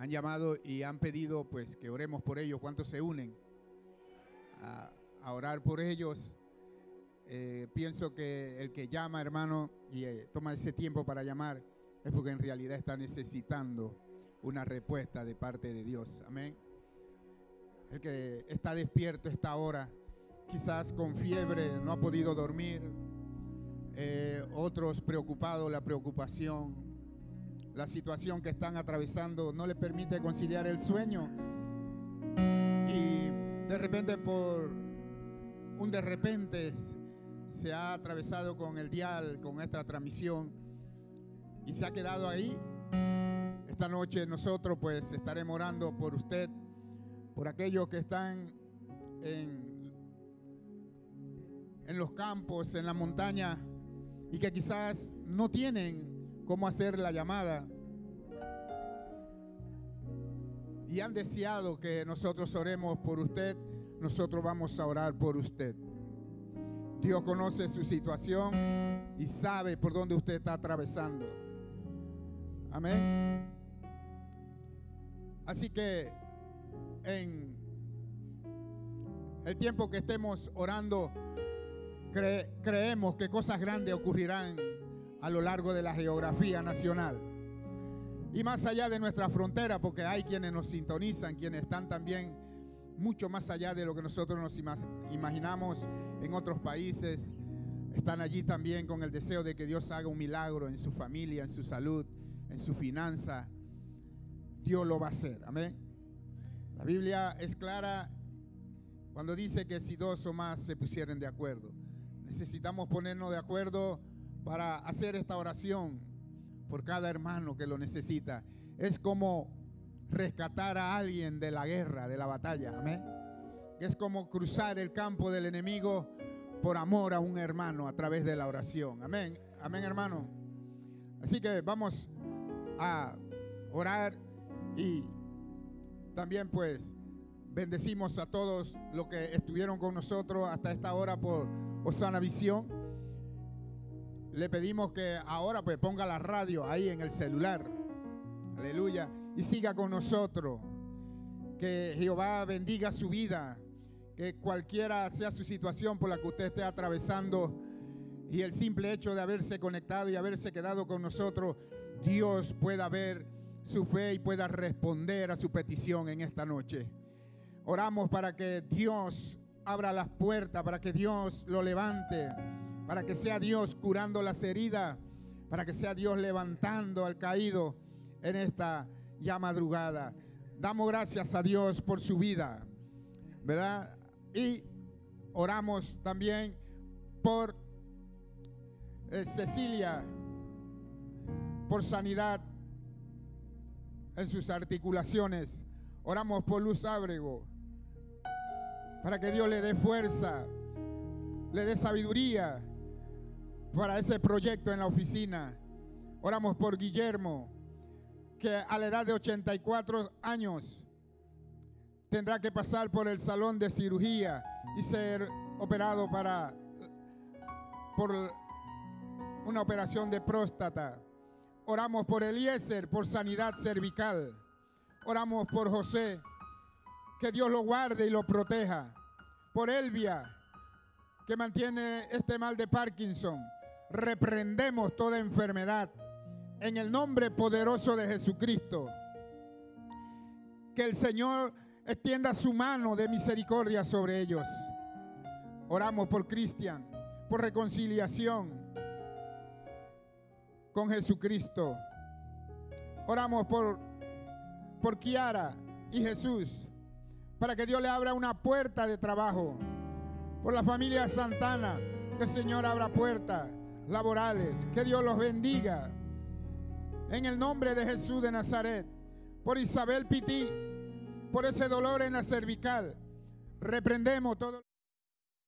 han llamado y han pedido pues que oremos por ellos. ¿Cuántos se unen a orar por ellos? Pienso que el que llama, hermano, y toma ese tiempo para llamar, es porque en realidad está necesitando una respuesta de parte de Dios. Amén. El que está despierto esta hora, quizás con fiebre, no ha podido dormir. Otros preocupados, la preocupación, la situación que están atravesando no les permite conciliar el sueño. Y de repente, por un de repente, se ha atravesado con el dial, con esta transmisión, y se ha quedado ahí. Esta noche nosotros pues estaremos orando por usted, por aquellos que están en los campos, en la montaña, y que quizás no tienen cómo hacer la llamada y han deseado que nosotros oremos por usted. Nosotros vamos a orar por usted. Dios conoce su situación y sabe por dónde usted está atravesando. Amén. Así que en el tiempo que estemos orando, creemos que cosas grandes ocurrirán a lo largo de la geografía nacional y más allá de nuestra frontera, porque hay quienes nos sintonizan, quienes están también mucho más allá de lo que nosotros nos imaginamos en otros países. Están allí también con el deseo de que Dios haga un milagro en su familia, en su salud, en su finanza. Dios lo va a hacer. Amén. La Biblia es clara cuando dice que si dos o más se pusieren de acuerdo. Necesitamos ponernos de acuerdo para hacer esta oración por cada hermano que lo necesita. Es como rescatar a alguien de la guerra, de la batalla. Amén. Es como cruzar el campo del enemigo por amor a un hermano a través de la oración. Amén. Amén, hermano. Así que vamos a orar y también pues bendecimos a todos los que estuvieron con nosotros hasta esta hora por Osana Visión. Le pedimos que ahora pues ponga la radio ahí en el celular. Aleluya. Y siga con nosotros. Que Jehová bendiga su vida. Que cualquiera sea su situación por la que usted esté atravesando y el simple hecho de haberse conectado y haberse quedado con nosotros, Dios pueda ver su fe y pueda responder a su petición en esta noche. Oramos para que Dios abra las puertas, para que Dios lo levante, para que sea Dios curando las heridas, para que sea Dios levantando al caído en esta ya madrugada. Damos gracias a Dios por su vida, ¿verdad? Y oramos también por Cecilia, por sanidad en sus articulaciones. Oramos por Luz Ábrego, para que Dios le dé fuerza, le dé sabiduría para ese proyecto en la oficina. Oramos por Guillermo, que a la edad de 84 años tendrá que pasar por el salón de cirugía y ser operado por una operación de próstata. Oramos por Eliezer, por sanidad cervical. Oramos por José, que Dios lo guarde y lo proteja. Por Elvia, que mantiene este mal de Parkinson. Reprendemos toda enfermedad en el nombre poderoso de Jesucristo. Que el Señor extienda su mano de misericordia sobre ellos. Oramos por Cristian, por reconciliación con Jesucristo. Oramos por Kiara y Jesús, para que Dios le abra una puerta de trabajo. Por la familia Santana, que el Señor abra puertas laborales. Que Dios los bendiga. En el nombre de Jesús de Nazaret. Por Isabel Pití, por ese dolor en la cervical. Reprendemos todo.